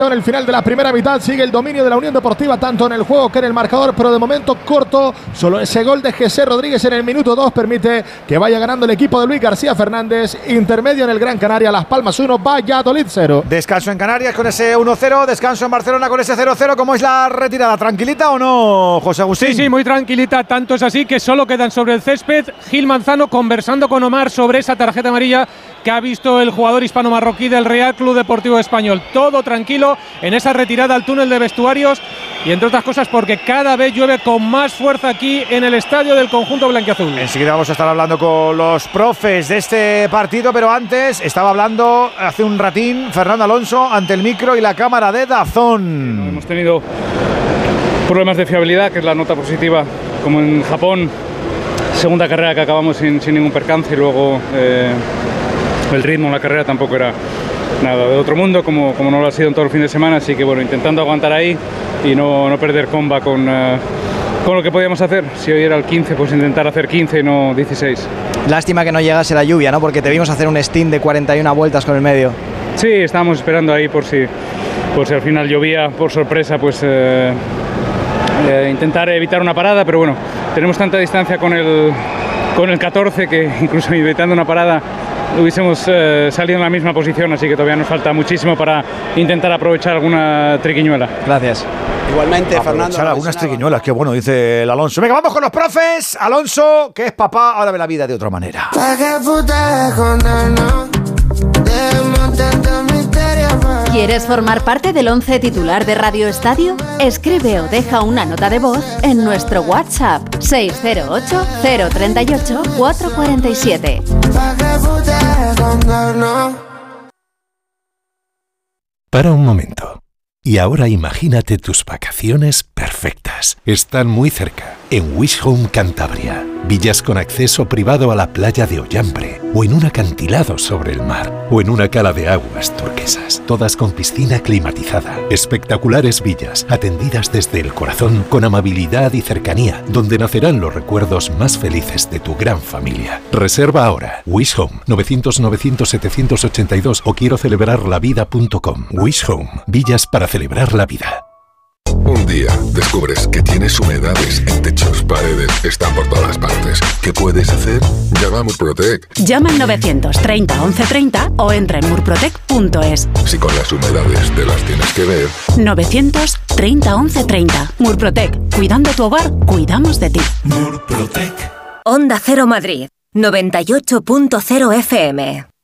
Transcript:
En el final de la primera mitad sigue el dominio de la Unión Deportiva, tanto en el juego que en el marcador, pero de momento corto. Solo ese gol de José Rodríguez en el minuto 2 permite que vaya ganando el equipo de Luis García Fernández. Intermedio en el Gran Canaria, Las Palmas 1, Valladolid 0. Descanso en Canarias con ese 1-0, descanso en Barcelona con ese 0-0. ¿Cómo es la retirada? ¿Tranquilita o no, José Agustín? Sí, muy tranquilita. Tanto es así que solo quedan sobre el césped Gil Manzano conversando con Omar sobre esa tarjeta amarilla que ha visto el jugador hispano-marroquí del Real Club Deportivo Español. Todo tranquilo en esa retirada al túnel de vestuarios y entre otras cosas porque cada vez llueve con más fuerza aquí en el estadio del conjunto blanquiazul. Enseguida vamos a estar hablando con los profes de este partido, pero antes estaba hablando hace un ratín Fernando Alonso ante el micro y la cámara de DAZN. Hemos tenido problemas de fiabilidad, que es la nota positiva, como en Japón, segunda carrera que acabamos sin ningún percance, y luego el ritmo en la carrera tampoco era nada de otro mundo, como no lo ha sido en todo el fin de semana, así que bueno, intentando aguantar ahí y no perder comba con lo que podíamos hacer. Si hoy era el 15, pues intentar hacer 15 y no 16. Lástima que no llegase la lluvia, ¿no? Porque te vimos hacer un stint de 41 vueltas con el medio. Sí, estábamos esperando ahí por si al final llovía por sorpresa, pues intentar evitar una parada, pero bueno, tenemos tanta distancia con el 14 que incluso evitando una parada hubiésemos salido en la misma posición, así que todavía nos falta muchísimo para intentar aprovechar alguna triquiñuela. Gracias. Igualmente, Fernando. Algunas triquiñuelas, qué bueno, dice el Alonso. Venga, vamos con los profes. Alonso, que es papá, ahora ve la vida de otra manera. ¿Quieres formar parte del 11 titular de Radio Estadio? Escribe o deja una nota de voz en nuestro WhatsApp 608-038-447. Para un momento. Y ahora imagínate tus vacaciones perfectas. Están muy cerca, en Wish Home Cantabria. Villas con acceso privado a la playa de Ollambre, o en un acantilado sobre el mar, o en una cala de aguas turquesas, todas con piscina climatizada. Espectaculares villas, atendidas desde el corazón, con amabilidad y cercanía, donde nacerán los recuerdos más felices de tu gran familia. Reserva ahora. Wish Home, 900-900-782 o quiero celebrarlavida.com. Wish Home, villas para celebrar la vida. Un día descubres que tienes humedades en techos, paredes, están por todas partes. ¿Qué puedes hacer? Llama a Murprotec. Llama al 930 1130 o entra en murprotec.es. Si con las humedades te las tienes que ver. 930 1130. Murprotec. Cuidando tu hogar, cuidamos de ti. Murprotec. Onda Cero Madrid. 98.0 FM.